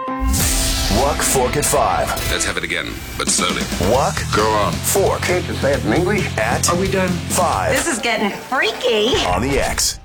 Walk Fork at 5. Let's have it again, but slowly. Walk. Go on. Fork. Can't you say it in English? At. Are we done? 5. This is getting freaky. On the X.